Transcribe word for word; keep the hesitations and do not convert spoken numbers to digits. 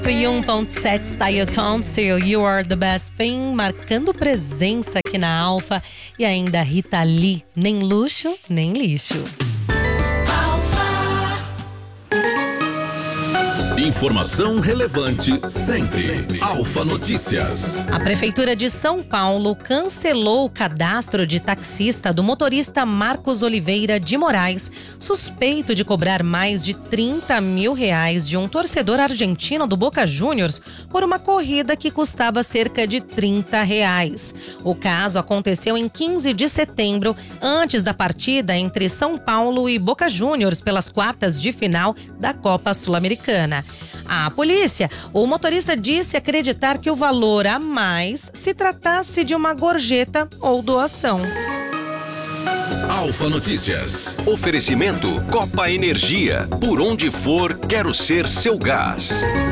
e um ponto sete Style Council, You Are The Best Thing, marcando presença aqui na Alfa. E ainda Rita Lee, nem luxo, nem lixo. Informação relevante sempre. Alfa Notícias. A Prefeitura de São Paulo cancelou o cadastro de taxista do motorista Marcos Oliveira de Moraes, suspeito de cobrar mais de trinta mil reais de um torcedor argentino do Boca Juniors por uma corrida que custava cerca de trinta reais. O caso aconteceu em quinze de setembro, antes da partida entre São Paulo e Boca Juniors pelas quartas de final da Copa Sul-Americana. À polícia, o motorista disse acreditar que o valor a mais se tratasse de uma gorjeta ou doação. Alfa Notícias. Oferecimento Copa Energia. Por onde for, quero ser seu gás.